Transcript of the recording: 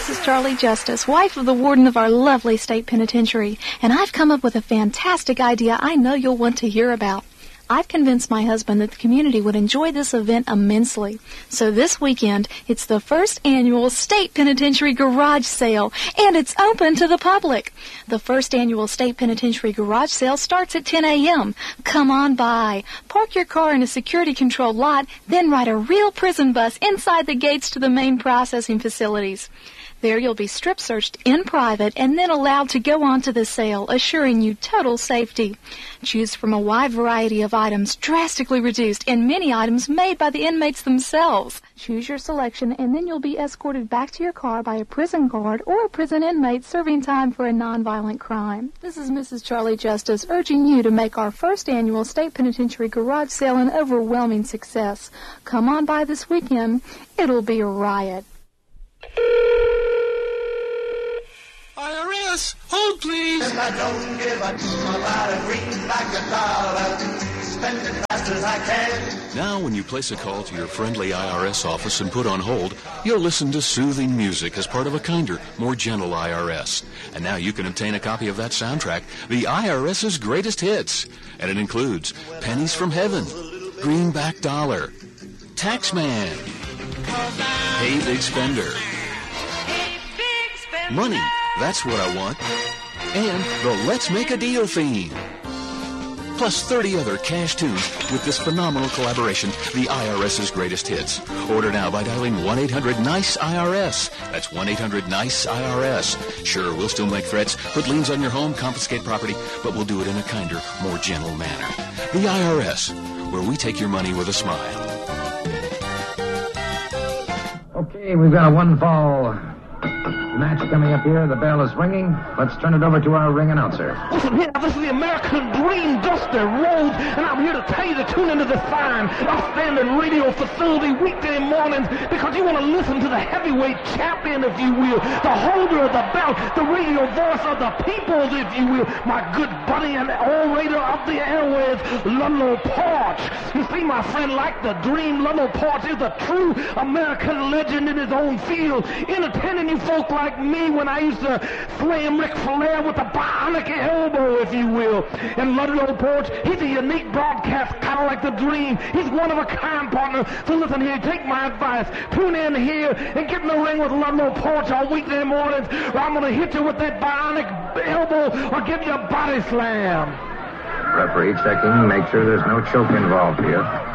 Mrs. Charlie Justice, wife of the warden of our lovely state penitentiary, and I've come up with a fantastic idea I know you'll want to hear about. I've convinced my husband that the community would enjoy this event immensely. So this weekend, it's the first annual State Penitentiary Garage Sale, and it's open to the public. The first annual State Penitentiary Garage Sale starts at 10 a.m. Come on by. Park your car in a security-controlled lot, then ride a real prison bus inside the gates to the main processing facilities. There you'll be strip searched in private and then allowed to go on to the sale, assuring you total safety. Choose from a wide variety of items drastically reduced and many items made by the inmates themselves. Choose your selection and then you'll be escorted back to your car by a prison guard or a prison inmate serving time for a nonviolent crime. This is Mrs. Charlie Justice urging you to make our first annual State Penitentiary Garage Sale an overwhelming success. Come on by this weekend. It'll be a riot. IRS, hold please. And I don't give a about a greenback $1. Spend it fast as I can. Now when you place a call to your friendly IRS office and put on hold, you'll listen to soothing music as part of a kinder, more gentle IRS. And now you can obtain a copy of that soundtrack, the IRS's greatest hits. And it includes Pennies from Heaven, Greenback $, Taxman, Hey Big Spender, Money, That's What I Want, and the Let's Make a Deal theme. Plus 30 other cash tunes with this phenomenal collaboration, the IRS's greatest hits. Order now by dialing 1-800-NICE-IRS. That's 1-800-NICE-IRS. Sure, we'll still make threats, put liens on your home, confiscate property, but we'll do it in a kinder, more gentle manner. The IRS, where we take your money with a smile. Okay, we've got a one-fall match coming up here. The bell is ringing. Let's turn it over to our ring announcer. Listen here, this is the American Dream Dusty Rhodes, and I'm here to tell you to tune into this fine, outstanding radio facility weekday mornings because you want to listen to the heavyweight champion, if you will, the holder of the belt, the radio voice of the people, if you will, my good buddy and orator of the airwaves, Ludlow Porch. You see, my friend, like the dream, Ludlow Porch is a true American legend in his own field, entertaining you folk like me when I used to slam Ric Flair with a bionic elbow, if you will. And Ludlow Porch, he's a unique broadcast, kind of like the dream. He's one of a kind, partner. So listen here, take my advice. Tune in here and get in the ring with Ludlow Porch on weekday mornings, or I'm going to hit you with that bionic elbow or give you a body slam. Referee checking. Make sure there's no choke involved here.